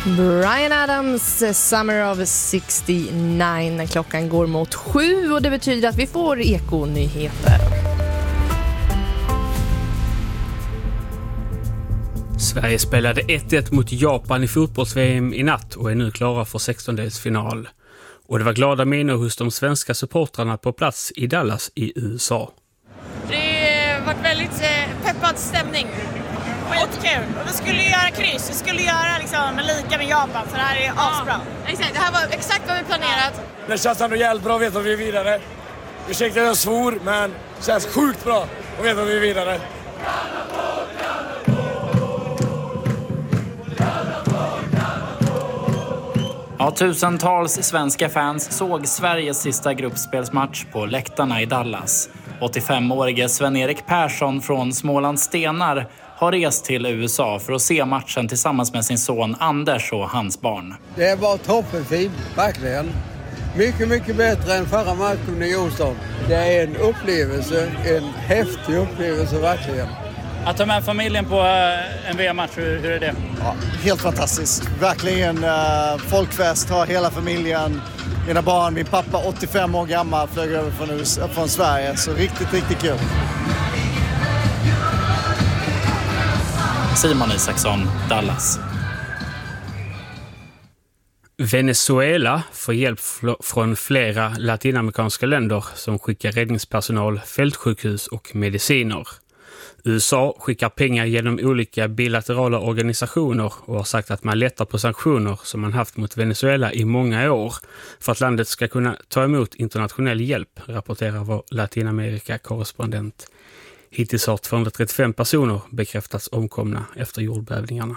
Bryan Adams, Summer of 69. Klockan går mot 7 och det betyder att vi får Eko-nyheter. Sverige spelade 1-1 mot Japan i fotbolls-VM i natt och är nu klara för 16-delsfinal. Och det var glada miner hos de svenska supportrarna på plats i Dallas i USA. Det har varit väldigt peppad stämning. Skitkul. Och vi skulle göra kryss. Vi skulle göra liksom lika med Japan, för det här är asbra. Exakt, det här var exakt vad vi planerat. Det känns ändå jävligt bra att veta att vi är vidare. Ursäkta att jag svor, men det känns sjukt bra att veta att vi är vidare. Ja, tusentals svenska fans såg Sveriges sista gruppspelsmatch på läktarna i Dallas. 85-årige Sven-Erik Persson från Smålands Stenar har rest till USA för att se matchen tillsammans med sin son Anders och hans barn. Det var toppenfint, verkligen. Mycket, mycket bättre än förra matchen i Houston. Det är en upplevelse, en häftig upplevelse verkligen. Att ta med familjen på en VM-match, hur är det? Ja, helt fantastiskt. Verkligen folkfest, har hela familjen, mina barn, min pappa 85 år gammal flög över från Sverige. Så riktigt kul. Simon Isaksson, Dallas. Venezuela får hjälp från flera latinamerikanska länder som skickar räddningspersonal, fältsjukhus och mediciner. USA skickar pengar genom olika bilaterala organisationer och har sagt att man lättar på sanktioner som man haft mot Venezuela i många år för att landet ska kunna ta emot internationell hjälp, rapporterar vår Latinamerika-korrespondent. Hittills har 235 personer bekräftats omkomna efter jordbävningarna.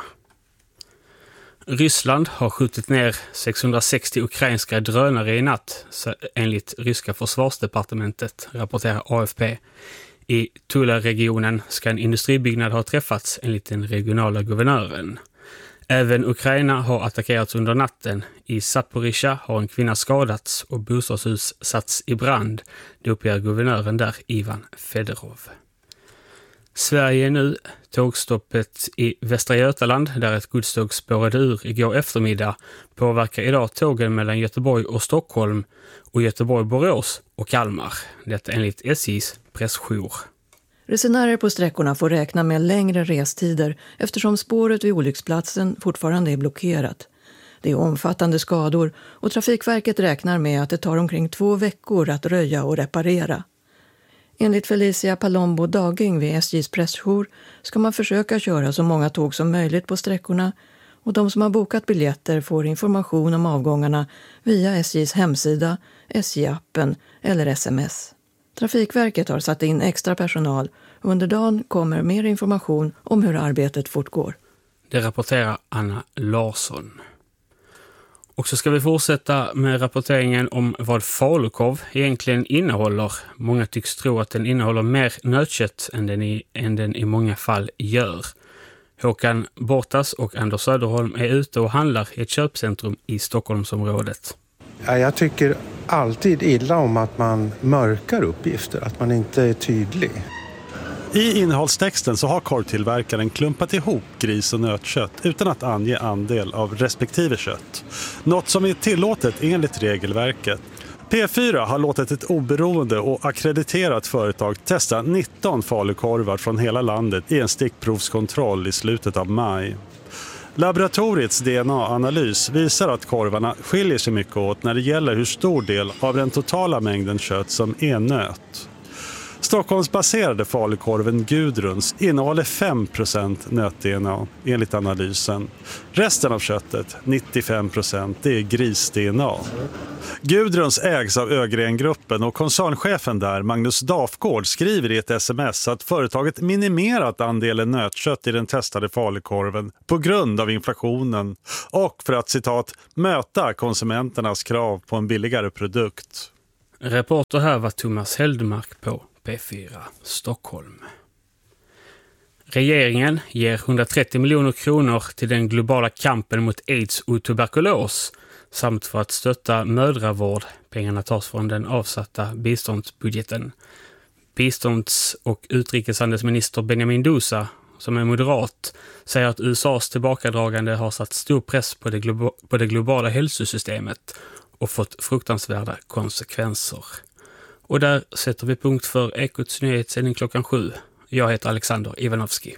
Ryssland har skjutit ner 660 ukrainska drönare i natt, enligt ryska försvarsdepartementet, rapporterar AFP. I Tula-regionen ska en industribyggnad ha träffats enligt den regionala guvernören. Även Ukraina har attackerats under natten. I Zaporizjzja har en kvinna skadats och bostadshus satts i brand. Det uppger guvernören där, Ivan Fedorov. Sverige är nu tågstoppet i Västra Götaland där ett godståg spårade ur igår eftermiddag påverkar idag tågen mellan Göteborg och Stockholm och Göteborg-Borås och Kalmar. Detta enligt SJs pressjour. Resenärer på sträckorna får räkna med längre restider eftersom spåret vid olycksplatsen fortfarande är blockerat. Det är omfattande skador och Trafikverket räknar med att det tar omkring 2 veckor att röja och reparera. Enligt Felicia Palombo Daging vid SJs pressjour ska man försöka köra så många tåg som möjligt på sträckorna och de som har bokat biljetter får information om avgångarna via SJs hemsida, SJ-appen eller sms. Trafikverket har satt in extra personal och under dagen kommer mer information om hur arbetet fortgår. Det rapporterar Anna Larsson. Och så ska vi fortsätta med rapporteringen om vad falukorv egentligen innehåller. Många tycks tro att den innehåller mer nötkött än den i många fall gör. Håkan Bortas och Anders Söderholm är ute och handlar i ett köpcentrum i Stockholmsområdet. Ja, jag tycker alltid illa om att man mörkar uppgifter, att man inte är tydlig. I innehållstexten så har korvtillverkaren klumpat ihop gris- och nötkött utan att ange andel av respektive kött. Något som är tillåtet enligt regelverket. P4 har låtit ett oberoende och akkrediterat företag testa 19 falukorvar från hela landet i en stickprovskontroll i slutet av maj. Laboratoriets DNA-analys visar att korvarna skiljer sig mycket åt när det gäller hur stor del av den totala mängden kött som är nöt. Stockholmsbaserade falukorven Gudruns innehåller 5% nöt-DNA enligt analysen. Resten av köttet, 95%, det är gris-DNA. Gudruns ägs av Ögren-gruppen och koncernchefen där, Magnus Dafgård, skriver i ett sms att företaget minimerat andelen nötkött i den testade falukorven på grund av inflationen och för att, citat, möta konsumenternas krav på en billigare produkt. Reporter här var Thomas Heldmark på P4 Stockholm. Regeringen ger 130 miljoner kronor till den globala kampen mot AIDS och tuberkulos samt för att stötta mödravård. Pengarna tas från den avsatta biståndsbudgeten. Bistånds- och utrikeshandelsminister Benjamin Dousa som är moderat, säger att USAs tillbakadragande har satt stor press på det globala hälsosystemet och fått fruktansvärda konsekvenser. Och där sätter vi punkt för Ekots nyhetssändning 7. Jag heter Alexander Ivanovski.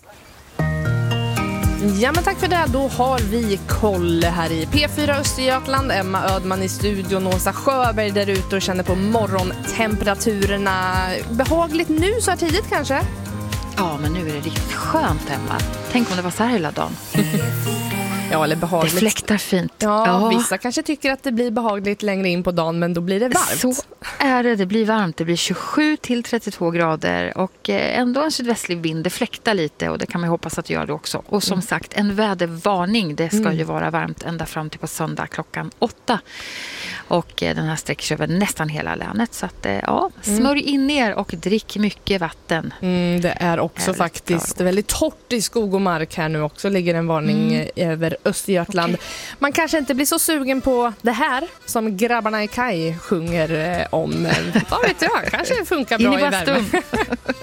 Ja, men tack för det. Då har vi koll här i P4 Östergötland. Emma Ödman i studion, Åsa Sjöberg där ute och känner på morgontemperaturerna. Behagligt nu så här tidigt kanske? Ja, men nu är det riktigt skönt, Emma. Tänk om det var så här hela dagen. Ja, eller behagligt. Det fläktar fint. Ja, vissa kanske tycker att det blir behagligt längre in på dagen, men då blir det varmt. Så är det. Det blir varmt. Det blir 27 till 32 grader och ändå en sydvästlig vind. Det fläktar lite och det kan man hoppas att göra det också. Och som sagt, en vädervarning. Det ska ju vara varmt ända fram till på söndag klockan 8. Och den här sträcker sig över nästan hela länet. Så att smörj in er och drick mycket vatten. Det är också faktiskt väldigt torrt i skog och mark här nu också. Ligger en varning över Östergötland. Okay. Man kanske inte blir så sugen på det här som grabbarna i Kaj sjunger om. Vad vet jag, kanske funkar bra i värmen.